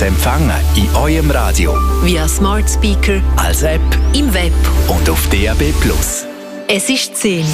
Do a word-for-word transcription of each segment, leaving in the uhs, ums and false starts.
zu empfangen in eurem Radio. Via Smart Speaker, als App im Web und auf D A B plus. Es ist zehn.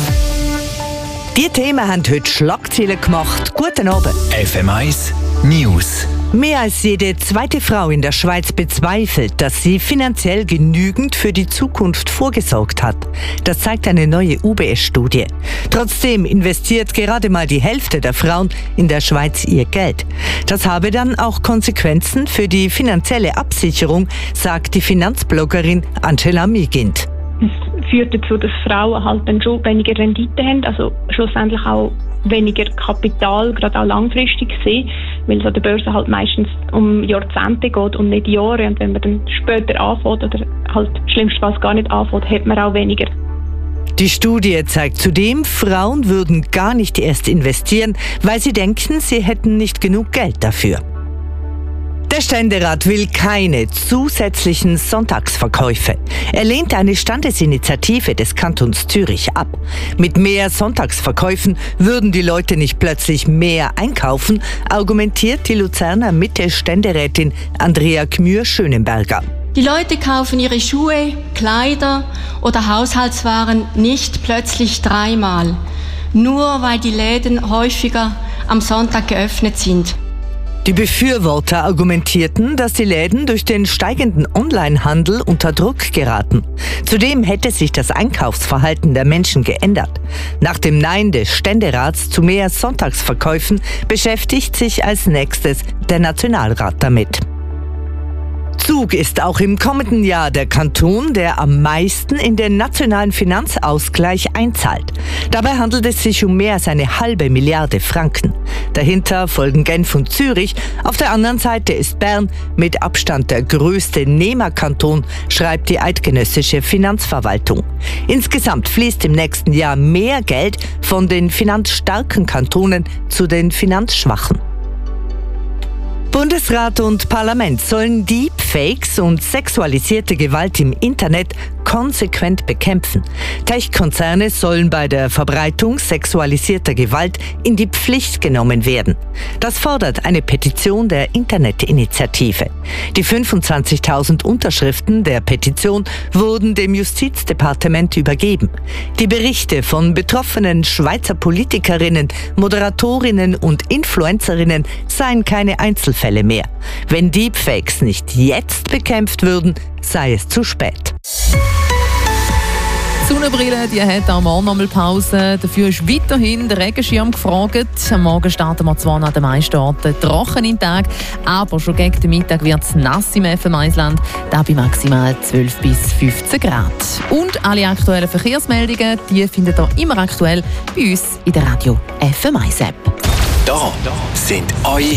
Die Themen haben heute Schlagzeilen gemacht. Guten Abend. F M eins News. Mehr als jede zweite Frau in der Schweiz bezweifelt, dass sie finanziell genügend für die Zukunft vorgesorgt hat. Das zeigt eine neue U B S-Studie. Trotzdem investiert gerade mal die Hälfte der Frauen in der Schweiz ihr Geld. Das habe dann auch Konsequenzen für die finanzielle Absicherung, sagt die Finanzbloggerin Angela Migind. Es führt dazu, dass Frauen halt dann schon weniger Rendite haben, also schlussendlich auch weniger Kapital, gerade auch langfristig sehen, weil es an der Börse halt meistens um Jahrzehnte geht und nicht Jahre. Und wenn man dann später anfängt oder halt schlimmstenfalls gar nicht anfängt, hat man auch weniger. Die Studie zeigt zudem, Frauen würden gar nicht erst investieren, weil sie denken, sie hätten nicht genug Geld dafür. Der Ständerat will keine zusätzlichen Sonntagsverkäufe. Er lehnt eine Standesinitiative des Kantons Zürich ab. Mit mehr Sonntagsverkäufen würden die Leute nicht plötzlich mehr einkaufen, argumentiert die Luzerner Mitte-Ständerätin Andrea Gmür-Schönenberger. Die Leute kaufen ihre Schuhe, Kleider oder Haushaltswaren nicht plötzlich dreimal, nur weil die Läden häufiger am Sonntag geöffnet sind. Die Befürworter argumentierten, dass die Läden durch den steigenden Onlinehandel unter Druck geraten. Zudem hätte sich das Einkaufsverhalten der Menschen geändert. Nach dem Nein des Ständerats zu mehr Sonntagsverkäufen beschäftigt sich als nächstes der Nationalrat damit. Zug ist auch im kommenden Jahr der Kanton, der am meisten in den nationalen Finanzausgleich einzahlt. Dabei handelt es sich um mehr als eine halbe Milliarde Franken. Dahinter folgen Genf und Zürich. Auf der anderen Seite ist Bern mit Abstand der größte Nehmerkanton, schreibt die eidgenössische Finanzverwaltung. Insgesamt fließt im nächsten Jahr mehr Geld von den finanzstarken Kantonen zu den finanzschwachen. Bundesrat und Parlament sollen Deepfakes und sexualisierte Gewalt im Internet konsequent bekämpfen. Tech-Konzerne sollen bei der Verbreitung sexualisierter Gewalt in die Pflicht genommen werden. Das fordert eine Petition der Internetinitiative. Die fünfundzwanzigtausend Unterschriften der Petition wurden dem Justizdepartement übergeben. Die Berichte von betroffenen Schweizer Politikerinnen, Moderatorinnen und Influencerinnen seien keine Einzelfälle mehr. Wenn Deepfakes nicht jetzt bekämpft würden, sei es zu spät. Die Sonnenbrille, die hat auch morgen nochmal Pause. Dafür ist weiterhin der Regenschirm gefragt. Am Morgen starten wir zwar an den meisten Orten trocken im Tag, aber schon gegen den Mittag wird es nass im F M eins-Land, da bei maximal zwölf bis fünfzehn Grad. Und alle aktuellen Verkehrsmeldungen, die findet ihr immer aktuell bei uns in der Radio F M eins App. Da sind eure